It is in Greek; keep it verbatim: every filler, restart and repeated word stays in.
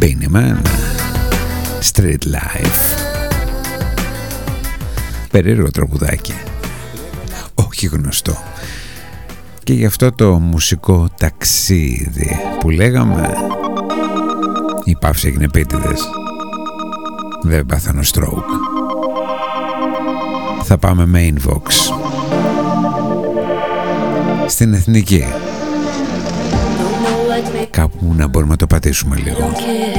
Pennyman, Street Life. Περίεργο τραγουδάκι, όχι γνωστό. Και γι' αυτό το μουσικό ταξίδι που λέγαμε, η παύση έγινε επίτηδες. Δεν πάθανε stroke. Θα πάμε με Invox στην Εθνική. Κάπου να μπορούμε να το πατήσουμε λίγο.